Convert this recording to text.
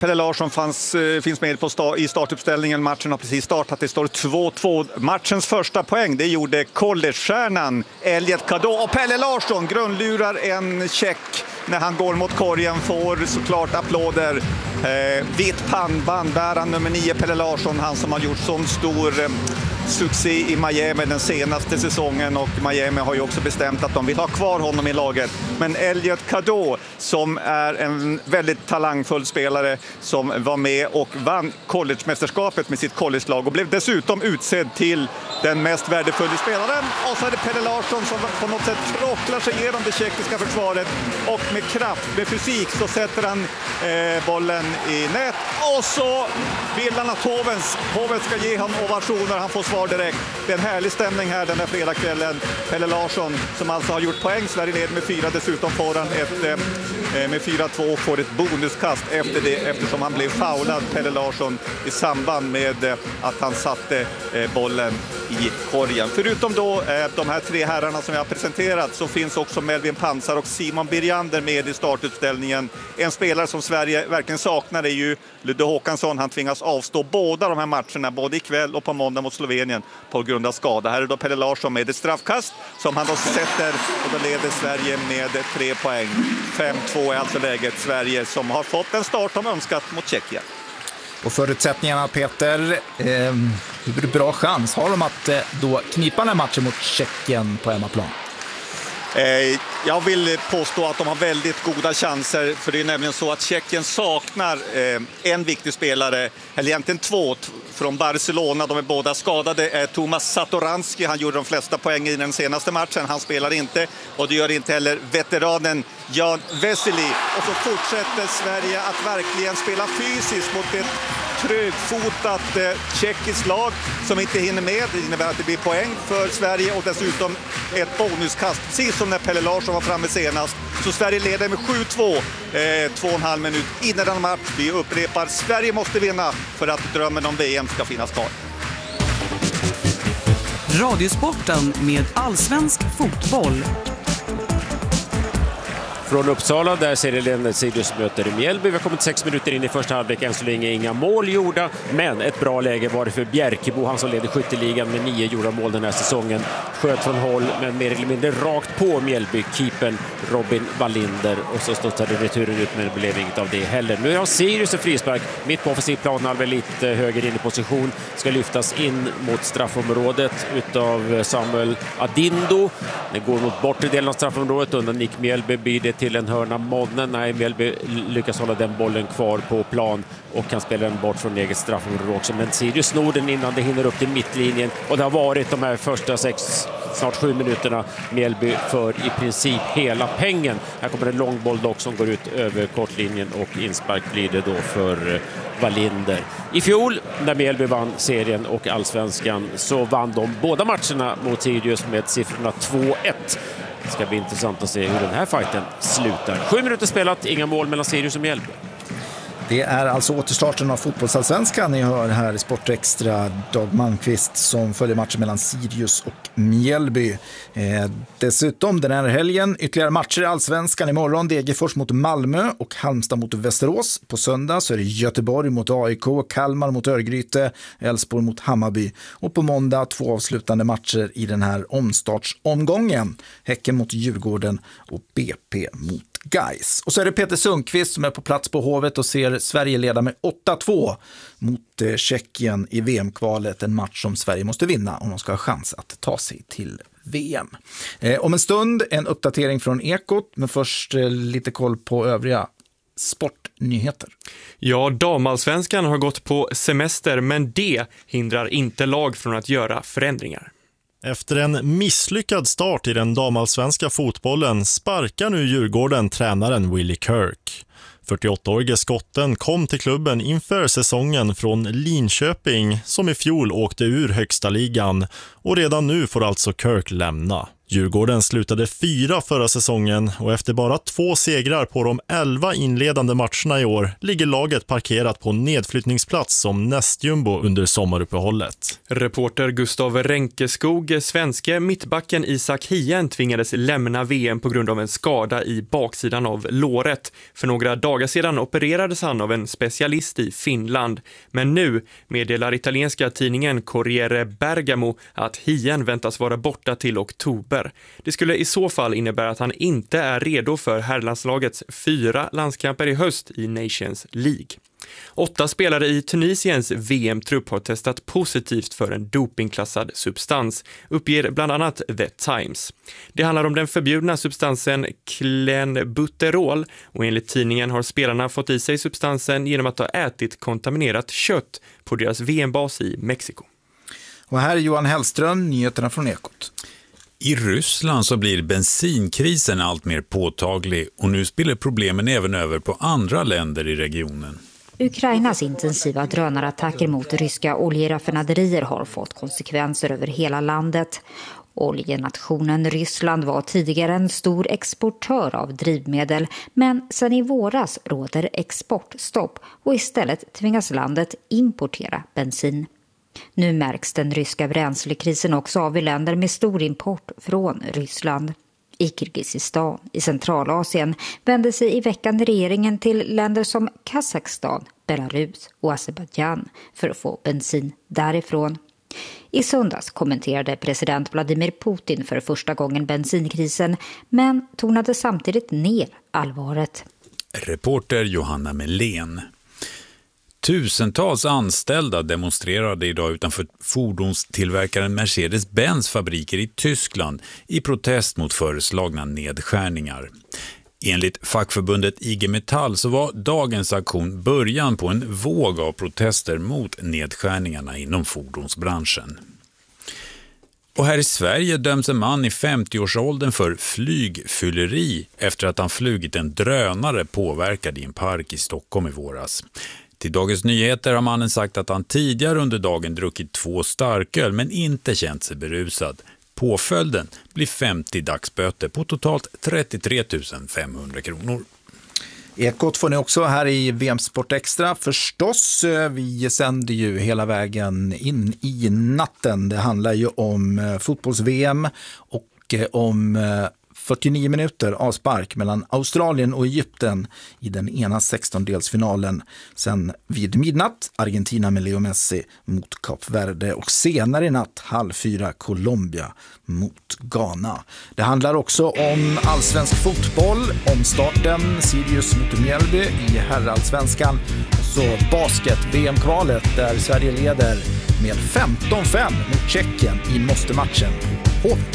Pelle Larsson finns med i startuppställningen. Matchen har precis startat. Det står 2-2. Matchens första poäng, det gjorde collegestjärnan Elliot Cadeau. Och Pelle Larsson grundlurar en check när han går mot korgen, får såklart applåder. Vitt pannband bär nummer 9 Pelle Larsson, han som har gjort sån stor succé i Miami den senaste säsongen, och Miami har ju också bestämt att de vill ha kvar honom i laget. Men Elliot Cadeau, som är en väldigt talangfull spelare som var med och vann collegemästerskapet med sitt collegelag och blev dessutom utsedd till den mest värdefulla spelaren. Och så är det Pelle Larsson som på något sätt tråcklar sig igenom det tjeckiska försvaret, och med kraft, med fysik, så sätter han bollen i nät, och så vill han att Hoven ska ge honom ovationer. Han får svar direkt. Det är en härlig stämning här den här fredagskvällen. Pelle Larsson, som alltså har gjort poäng, Sverige leder med 4, dessutom får han med 4-2 får ett bonuskast efter det, eftersom han blev foulad, Pelle Larsson, i samband med att han satte bollen i korgen. Förutom då de här 3 herrarna som jag har presenterat, så finns också Melvin Pansar och Simon Birjander med i startutställningen. En spelare som Sverige verkligen saknar är ju Ludde Håkansson. Han tvingas avstå båda de här matcherna, både ikväll och på måndag mot Slovenien, på grund av skada. Här är då Pelle Larsson med ett straffkast som han då sätter, och då leder Sverige med 3 poäng. 5-2 är alltså läget. Sverige som har fått en start de önskat mot Tjeckien. Och förutsättningarna, Peter, hur bra chans har de att då knipa den här matchen mot Tjeckien på hemmaplan? Jag vill påstå att de har väldigt goda chanser, för det är nämligen så att Tjeckien saknar en viktig spelare, eller egentligen 2 från Barcelona. De är båda skadade. Tomas Satoranski, han gjorde de flesta poäng i den senaste matchen. Han spelar inte, och det gör inte heller veteranen Jan Vesely. Och så fortsätter Sverige att verkligen spela fysiskt mot ett trögfotat tjeckiskt lag som inte hinner med. Det innebär att det blir poäng för Sverige och dessutom ett bonuskast, precis som när Pelle Larsson var framme senast. Så Sverige leder med 7-2, 2,5 minut innan den match. Vi upprepar, Sverige måste vinna för att drömmen om VM ska finnas kvar. Radiosporten med allsvensk fotboll. Från Uppsala, där serieledaren Sirius möter Mjällby. Vi har kommit 6 minuter in i första halvlek, än så länge inga mål gjorda, men ett bra läge var det för Bjärkebo, han som leder skytteligan med 9 gjorda mål den här säsongen. Sköt från håll, men mer eller mindre rakt på Mjällby-keepern Robin Wallinder, och så studsade returen ut, men det blev inget av det heller. Nu har Sirius en frispark mitt på offensiv planhalva, lite höger in i position, ska lyftas in mot straffområdet utav Samuel Adindo. Den går mot bortre delen av straffområdet, undan Nick Mjällby, blir det till en hörna Modnen. Nej, Mjällby lyckas hålla den bollen kvar på plan och kan spela den bort från eget straffområde också. Men Sirius snor den innan det hinner upp till mittlinjen, och det har varit de här första 6, snart 7 minuterna Mjällby för i princip hela pengen. Här kommer en lång boll dock som går ut över kortlinjen, och inspark blir det då för Wallinder. I fjol, när Mjällby vann serien och allsvenskan, så vann de båda matcherna mot Sirius med siffrorna 2-1. Det ska bli intressant att se hur den här fighten slutar. 7 minuter spelat, inga mål mellan Sirius och Mjällby. Det är alltså återstarten av fotbollsallsvenskan. Ni hör här i Sportextra Dag Malmqvist som följer matchen mellan Sirius och Mjällby. Dessutom den här helgen ytterligare matcher i allsvenskan. Imorgon Degerfors mot Malmö och Halmstad mot Västerås. På söndag så är det Göteborg mot AIK, Kalmar mot Örgryte, Elfsborg mot Hammarby. Och på måndag 2 avslutande matcher i den här omstartsomgången. Häcken mot Djurgården och BP mot Gais. Och så är det Peter Sundqvist som är på plats på Hovet och ser Sverige leda med 8-2 mot Tjeckien i VM-kvalet. En match som Sverige måste vinna om de ska ha chans att ta sig till VM. Om en stund en uppdatering från Ekot, men först lite koll på övriga sportnyheter. Ja, damallsvenskan har gått på semester, men det hindrar inte lag från att göra förändringar. Efter en misslyckad start i den damallsvenska fotbollen sparkar nu Djurgården tränaren Willie Kirk. 48-årige skotten kom till klubben inför säsongen från Linköping som i fjol åkte ur högsta ligan, och redan nu får alltså Kirk lämna. Djurgården slutade 4 förra säsongen och efter bara 2 segrar på de 11 inledande matcherna i år ligger laget parkerat på nedflyttningsplats som nästjumbo under sommaruppehållet. Reporter Gustav Renkeskog, svenske mittbacken Isak Hien tvingades lämna VM på grund av en skada i baksidan av låret. För några dagar sedan opererades han av en specialist i Finland. Men nu meddelar italienska tidningen Corriere Bergamo att Hien väntas vara borta till oktober. Det skulle i så fall innebära att han inte är redo för herrlandslagets 4 landskamper i höst i Nations League. 8 spelare i Tunisiens VM-trupp har testat positivt för en dopingklassad substans, uppger bland annat The Times. Det handlar om den förbjudna substansen klenbuterol och enligt tidningen har spelarna fått i sig substansen genom att ha ätit kontaminerat kött på deras VM-bas i Mexiko. Och här är Johan Hellström, nyheterna från Ekot. I Ryssland så blir bensinkrisen allt mer påtaglig och nu spiller problemen även över på andra länder i regionen. Ukrainas intensiva drönarattacker mot ryska oljeraffinaderier har fått konsekvenser över hela landet. Oljenationen Ryssland var tidigare en stor exportör av drivmedel, men sedan i våras råder exportstopp och istället tvingas landet importera bensin. Nu märks den ryska bränslekrisen också av i länder med stor import från Ryssland. I Kirgizistan i Centralasien vände sig i veckan regeringen till länder som Kazakstan, Belarus och Azerbaijan för att få bensin därifrån. I söndags kommenterade president Vladimir Putin för första gången bensinkrisen, men tonade samtidigt ner allvaret. Reporter Johanna Melén. Tusentals anställda demonstrerade idag utanför fordonstillverkaren Mercedes-Benz fabriker i Tyskland i protest mot föreslagna nedskärningar. Enligt fackförbundet IG Metall så var dagens aktion början på en våg av protester mot nedskärningarna inom fordonsbranschen. Och här i Sverige döms en man i 50-årsåldern för flygfylleri efter att han flugit en drönare påverkad i en park i Stockholm i våras. Till Dagens Nyheter har mannen sagt att han tidigare under dagen druckit 2 starköl men inte känt sig berusad. Påföljden blir 50 dagsböter på totalt 33 500 kronor. Ekot får ni också här i VM Sport Extra förstås. Vi sänder ju hela vägen in i natten. Det handlar ju om fotbolls-VM och om 49 minuter avspark mellan Australien och Egypten i den ena 16-delsfinalen. Sen vid midnatt Argentina med Leo Messi mot Kap Verde och senare i natt 3:30 Colombia mot Ghana. Det handlar också om allsvensk fotboll, om starten Sirius mot Mjällby i herrallsvenskan och så basket VM-kvalet där Sverige leder med 15-5 mot Tjeckien i måste-matchen på H.